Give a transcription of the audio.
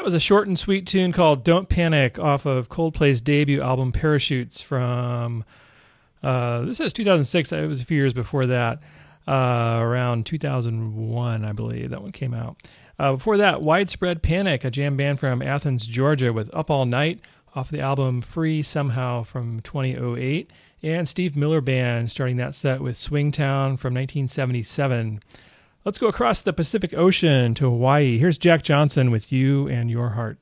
That was a short and sweet tune called Don't Panic off of Coldplay's debut album Parachutes from, this says 2006. It was a few years before that, around 2001, I believe that one came out. Before that, Widespread Panic, a jam band from Athens, Georgia with Up All Night off the album Free Somehow from 2008. And Steve Miller Band starting that set with Swingtown from 1977. Let's go across the Pacific Ocean to Hawaii. Here's Jack Johnson with You and Your Heart.